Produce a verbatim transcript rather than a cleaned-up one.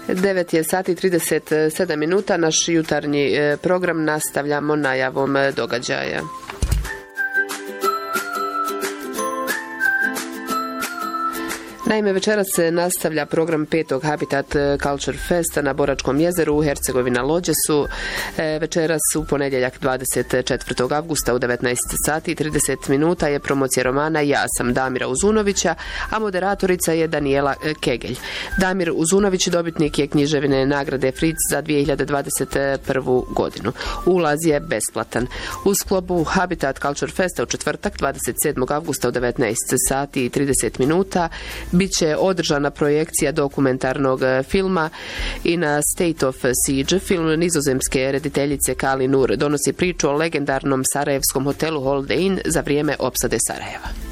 devet je sati i trideset sedam minuta. Naš jutarnji program nastavljamo najavom događaja. Naime, večeras se nastavlja program petog Habitat Culture Festa na Boračkom jezeru u Hercegovina Lođesu. Večeras u ponedjeljak dvadeset četvrtog avgusta u devetnaest sati i trideset minuta je promocija romana Ja sam Damira Uzunovića, a moderatorica je Danijela Kegelj. Damir Uzunović dobitnik je književne nagrade Fritz za dvije hiljade dvadeset prvu godinu. Ulaz je besplatan. U sklopu Habitat Culture Festa u četvrtak dvadeset sedmog avgusta u devetnaest sati i trideset minuta biće održana projekcija dokumentarnog filma In a State of Siege. Film nizozemske rediteljice Kali Nur donosi priču o legendarnom sarajevskom hotelu Holiday Inn za vrijeme opsade Sarajeva.